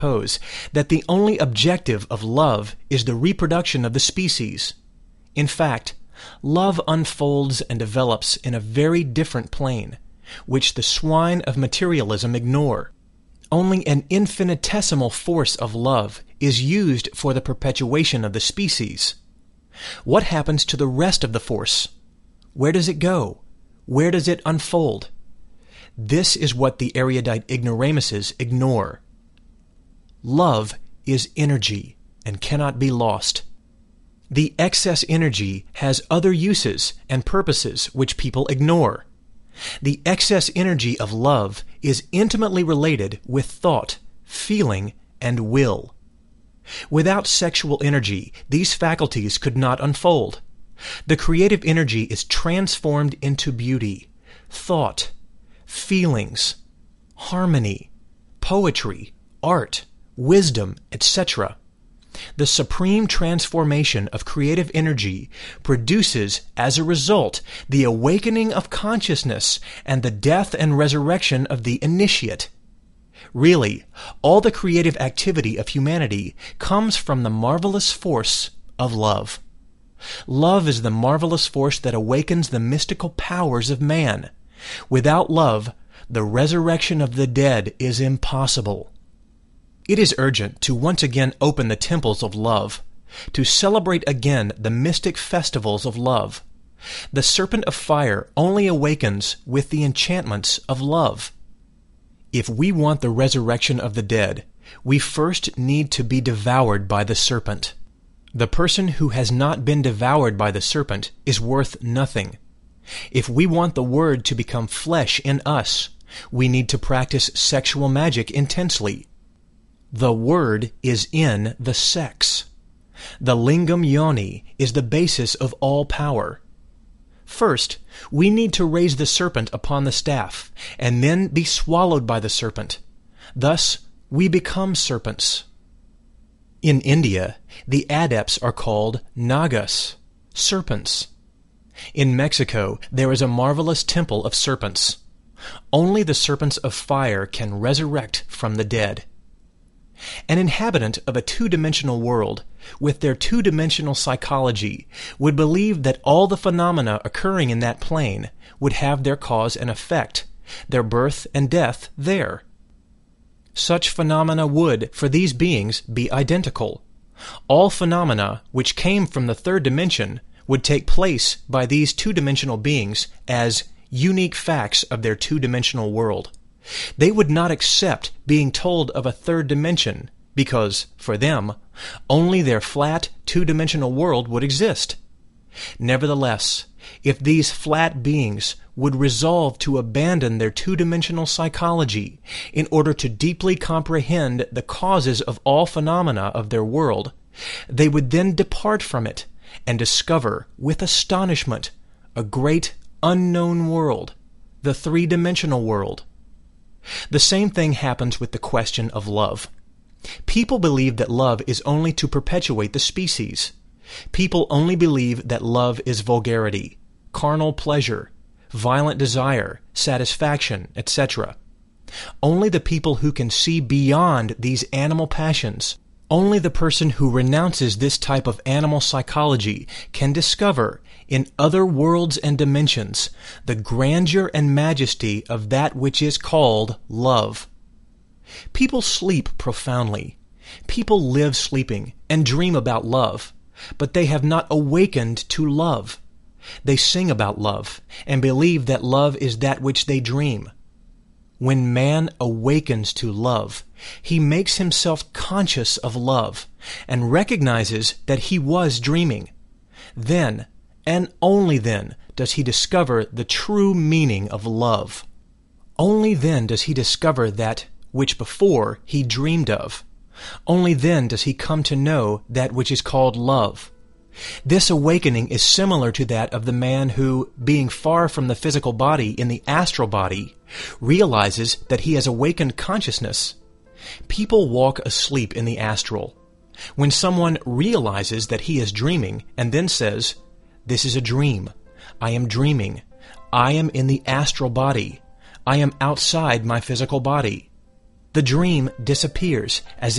suppose that the only objective of love is the reproduction of the species. In fact, love unfolds and develops in a very different plane, which the swine of materialism ignore. Only an infinitesimal force of love is used for the perpetuation of the species. What happens to the rest of the force? Where does it go? Where does it unfold? This is what the erudite ignoramuses ignore. Love is energy and cannot be lost. The excess energy has other uses and purposes which people ignore. The excess energy of love is intimately related with thought, feeling, and will. Without sexual energy, these faculties could not unfold. The creative energy is transformed into beauty, thought, feelings, harmony, poetry, art, wisdom, etc. The supreme transformation of creative energy produces, as a result, the awakening of consciousness and the death and resurrection of the initiate. Really, all the creative activity of humanity comes from the marvelous force of love. Love is the marvelous force that awakens the mystical powers of man. Without love, the resurrection of the dead is impossible. It is urgent to once again open the temples of love, to celebrate again the mystic festivals of love. The serpent of fire only awakens with the enchantments of love. If we want the resurrection of the dead, we first need to be devoured by the serpent. The person who has not been devoured by the serpent is worth nothing. If we want the Word to become flesh in us, we need to practice sexual magic intensely. The Word is in the sex. The lingam yoni is the basis of all power. First, we need to raise the serpent upon the staff, and then be swallowed by the serpent. Thus, we become serpents. In India, the adepts are called nagas, serpents. In Mexico, there is a marvelous temple of serpents. Only the serpents of fire can resurrect from the dead. An inhabitant of a two-dimensional world, with their two-dimensional psychology, would believe that all the phenomena occurring in that plane would have their cause and effect, their birth and death there. Such phenomena would, for these beings, be identical. All phenomena which came from the third dimension would take place by these two-dimensional beings as unique facts of their two-dimensional world. They would not accept being told of a third dimension because, for them, only their flat, two-dimensional world would exist. Nevertheless, if these flat beings would resolve to abandon their two-dimensional psychology in order to deeply comprehend the causes of all phenomena of their world, they would then depart from it and discover, with astonishment, a great unknown world, the three-dimensional world. The same thing happens with the question of love. People believe that love is only to perpetuate the species. People only believe that love is vulgarity, carnal pleasure, violent desire, satisfaction, etc. Only the people who can see beyond these animal passions, only the person who renounces this type of animal psychology can discover, in other worlds and dimensions, the grandeur and majesty of that which is called love. People sleep profoundly. People live sleeping and dream about love, but they have not awakened to love. They sing about love and believe that love is that which they dream. When man awakens to love, he makes himself conscious of love and recognizes that he was dreaming. Then, and only then, does he discover the true meaning of love. Only then does he discover that which before he dreamed of. Only then does he come to know that which is called love. This awakening is similar to that of the man who, being far from the physical body in the astral body, realizes that he has awakened consciousness. People walk asleep in the astral. When someone realizes that he is dreaming and then says, "This is a dream. I am dreaming. I am in the astral body. I am outside my physical body," The dream disappears as